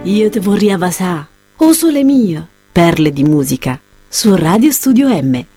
Io te vorrei avasà, o sole mio, perle di musica, su Radio Studio M.